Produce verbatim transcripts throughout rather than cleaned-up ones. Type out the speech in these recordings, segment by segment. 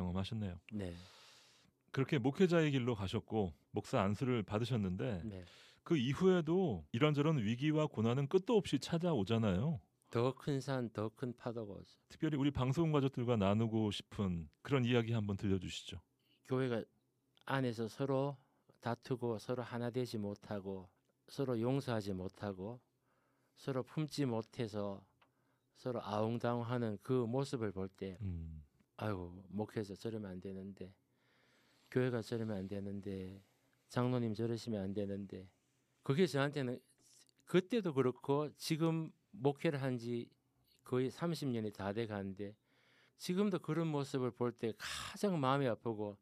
경험하셨네요. 네. 그렇게 목회자의 길로 가셨고 목사 안수를 받으셨는데 네. 그 이후에도 이런저런 위기와 고난은 끝도 없이 찾아오잖아요. 더 큰 산, 더 큰 파도가 오죠. 특별히 우리 방송 가족들과 나누고 싶은 그런 이야기 한번 들려주시죠. 교회가 안에서 서로 다투고 서로 하나 되지 못하고 서로 용서하지 못하고 서로 품지 못해서 서로 아웅다웅하는 그 모습을 볼 때 음. 아이고 목회자 저러면 안 되는데 교회가 저러면 안 되는데 장로님 저러시면 안 되는데 그게 저한테는 그때도 그렇고 지금 목회를 한 지 거의 삼십 년이 다 돼 가는데 지금도 그런 모습을 볼 때 가장 마음이 아프고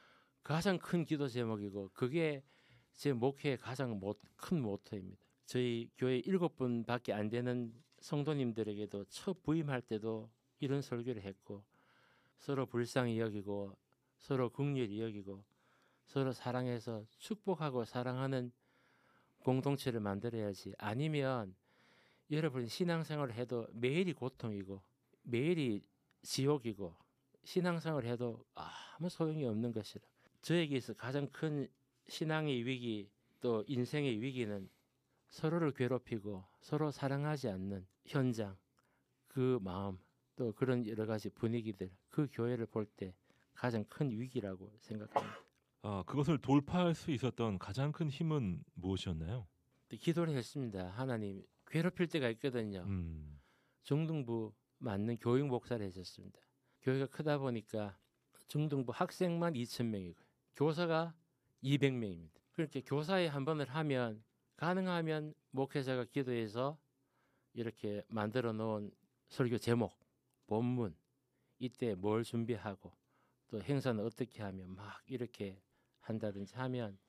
가장 큰 기도 제목이고 그게 제 목회의 가장 모, 큰 모토입니다. 저희 교회 일곱 분밖에 안 되는 성도님들에게도 첫 부임할 때도 이런 설교를 했고 서로 불쌍히 여기고 서로 긍휼히 여기고 서로 사랑해서 축복하고 사랑하는 공동체를 만들어야지 아니면 여러분 신앙생활을 해도 매일이 고통이고 매일이 지옥이고 신앙생활을 해도 아무 소용이 없는 것이라 저에게 있어 가장 큰 신앙의 위기 또 인생의 위기는 서로를 괴롭히고 서로 사랑하지 않는 현장 그 마음 또 그런 여러 가지 분위기들 그 교회를 볼 때 가장 큰 위기라고 생각합니다. 아, 그것을 돌파할 수 있었던 가장 큰 힘은 무엇이었나요? 기도를 했습니다. 하나님 괴롭힐 때가 있거든요. 음. 중등부 맞는 교육 목사를 했었습니다. 교회가 크다 보니까 중등부 학생만 이천 명이고 교사가 이백 명입니다. 그렇게 교사에 한 번을 하면 가능하면 목회자가 기도해서 이렇게 만들어 놓은 설교 제목, 본문, 이때 뭘 준비하고 또 행사는 어떻게 하면 막 이렇게 한다든지 하면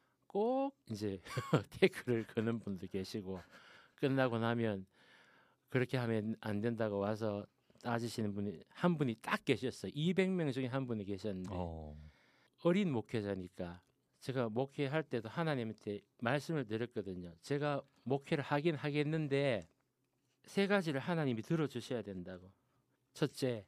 꼭 이제 태클을 거는 분도 계시고 끝나고 나면 그렇게 하면 안 된다고 와서 따지시는 분이 한 분이 딱 계셨어요. 이백 명 중에 한 분이 계셨는데 어. 어린 목회자니까 제가 목회할 때도 하나님한테 말씀을 드렸거든요. 제가 목회를 하긴 하겠는데 세 가지를 하나님이 들어주셔야 된다고. 첫째,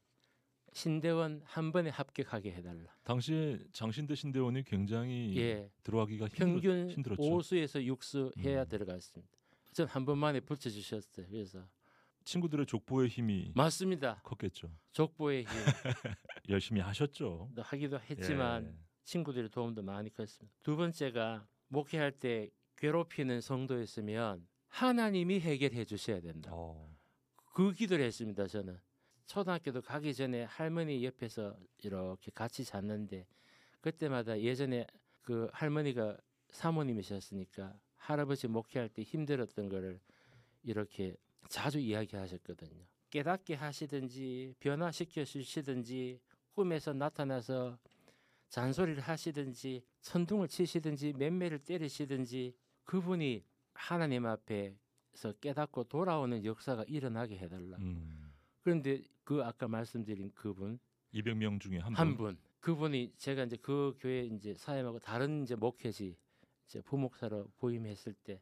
신대원 한 번에 합격하게 해달라. 당시에 장신대 신대원이 굉장히 예, 들어가기가 평균 힘들었, 오 수에서 육 수 해야 음. 들어갔습니다. 전 한 번만에 붙여주셨어요. 그래서 친구들의 족보의 힘이 맞습니다. 컸겠죠. 족보의 힘 열심히 하셨죠. 하기도 했지만 예. 친구들의 도움도 많이 컸습니다. 두 번째가 목회할 때 괴롭히는 성도였으면 하나님이 해결해 주셔야 된다. 어. 그 기도를 했습니다. 저는 초등학교도 가기 전에 할머니 옆에서 이렇게 같이 잤는데 그때마다 예전에 그 할머니가 사모님이셨으니까 할아버지 목회할 때 힘들었던 거를 이렇게 자주 이야기하셨거든요. 깨닫게 하시든지 변화시켜 주시든지 꿈에서 나타나서 잔소리를 하시든지 천둥을 치시든지 맴매를 때리시든지 그분이 하나님 앞에서 깨닫고 돌아오는 역사가 일어나게 해달라. 음. 그런데 그 아까 말씀드린 그분 이백 명 중에 한 분. 한 분. 그분이 제가 이제 그 교회 이제 사임하고 다른 이제 목회지 이제 부목사로 부임했을 때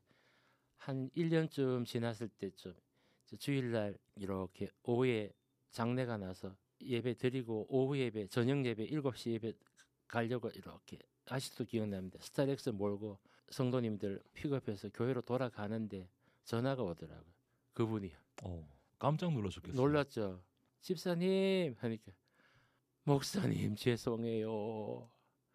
한 일 년쯤 지났을 때쯤 주일날 이렇게 오후에 장례가 나서 예배 드리고 오후 예배, 저녁 예배, 일곱 시 예배 가려고 이렇게 아직도 기억납니다. 스타렉스 몰고 성도님들 픽업해서 교회로 돌아가는데 전화가 오더라고요. 그분이요. 어, 깜짝 놀라셨겠어요. 놀랐죠. 집사님 하니까 목사님 죄송해요.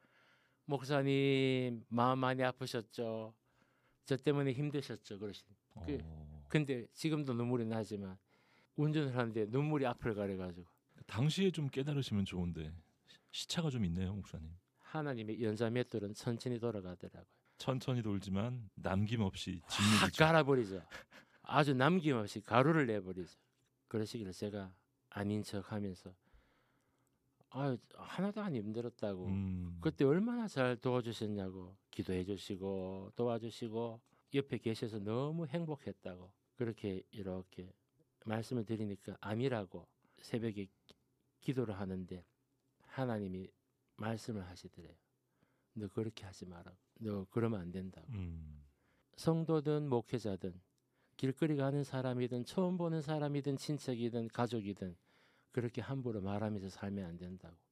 목사님 마음 많이 아프셨죠. 저 때문에 힘드셨죠. 그러신. 그, 어. 근데 지금도 눈물이 나지만 운전을 하는데 눈물이 앞을 가려가지고 당시에 좀 깨달으시면 좋은데 시차가 좀 있네요, 목사님. 하나님의 연자 맷돌은 천천히 돌아가더라고요. 천천히 돌지만 남김없이 확 짓누르죠. 갈아버리죠. 아주 남김없이 가루를 내버리죠. 그러시기를 제가 아닌 척하면서 아 하나도 안 힘들었다고. 음. 그때 얼마나 잘 도와주셨냐고 기도해 주시고 도와주시고 옆에 계셔서 너무 행복했다고 그렇게 이렇게 말씀을 드리니까 아니라고 새벽에 기도를 하는데 하나님이 말씀을 하시더래요. 너 그렇게 하지 마라. 너 그러면 안 된다고. 음. 성도든 목회자든 길거리 가는 사람이든 처음 보는 사람이든 친척이든 가족이든 그렇게 함부로 말하면서 살면 안 된다고.